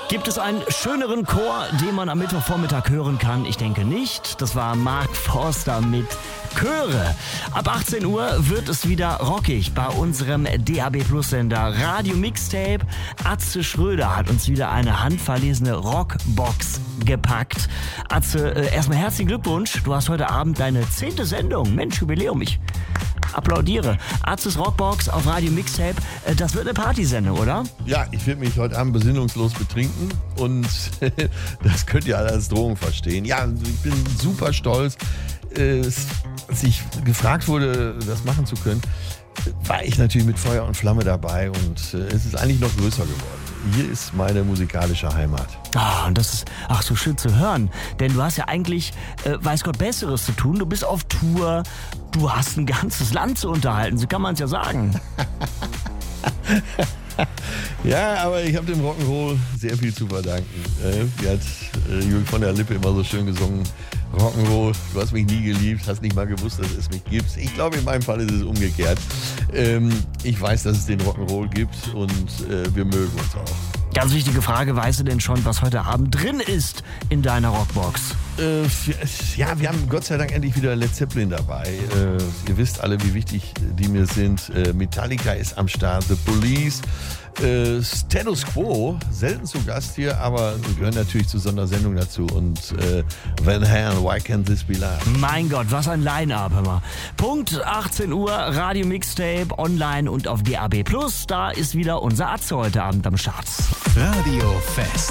Gibt es einen schöneren Chor, den man am Mittwochvormittag hören kann? Ich denke nicht. Das war Mark Forster mit Chöre. Ab 18 Uhr wird es wieder rockig bei unserem DAB Plus Sender Radio Mixtape. Atze Schröder hat uns wieder eine handverlesene Rockbox gepackt. Atze, erstmal herzlichen Glückwunsch. Du hast heute Abend deine 10. Sendung. Mensch, Jubiläum. Ich applaudiere. Arztes Rockbox auf Radio Mixtape. Das wird eine Partysendung, oder? Ja, ich werde mich heute Abend besinnungslos betrinken und das könnt ihr alle als Drohung verstehen. Ja, ich bin super stolz. Als ich gefragt wurde, das machen zu können, war ich natürlich mit Feuer und Flamme dabei und es ist eigentlich noch größer geworden. Hier ist meine musikalische Heimat. Und das ist so schön zu hören, denn du hast ja eigentlich, weiß Gott, Besseres zu tun. Du bist auf Tour, du hast ein ganzes Land zu unterhalten, so kann man es ja sagen. Ja, aber ich habe dem Rock'n'Roll sehr viel zu verdanken. Wie hat Jürgen von der Lippe immer so schön gesungen, Rock'n'Roll, du hast mich nie geliebt, hast nicht mal gewusst, dass es mich gibt. Ich glaube, in meinem Fall ist es umgekehrt. Ich weiß, dass es den Rock'n'Roll gibt und wir mögen uns auch. Ganz wichtige Frage, weißt du denn schon, was heute Abend drin ist in deiner Rockbox? Ja, wir haben Gott sei Dank endlich wieder Led Zeppelin dabei. Ihr wisst alle, wie wichtig die mir sind. Metallica ist am Start, The Police, Status Quo, selten zu Gast hier, aber gehören natürlich zur Sondersendung dazu. Und Van Halen, Why Can't This Be Love? Mein Gott, was ein Line-Up, hör mal. Punkt 18 Uhr, Radio Mixtape, online und auf DAB+. Da ist wieder unser Atze heute Abend am Start. Radio Fest.